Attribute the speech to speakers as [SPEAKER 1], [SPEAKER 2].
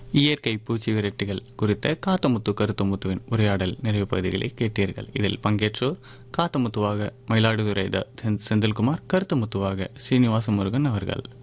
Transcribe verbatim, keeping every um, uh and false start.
[SPEAKER 1] இயற்கை பூச்சி விரட்டிகள் குறித்த காத்தமுத்து கருத்தமுத்துவின் உரையாடல் நிறைவு பகுதிகளை கேட்டீர்கள். இதில் பங்கேற்றோர் காத்தமுத்துவாக மயிலாடுதுறை த. செந்தில்குமார், கருத்தமுத்துவாக ஸ்ரீனிவாச முருகன் அவர்கள்.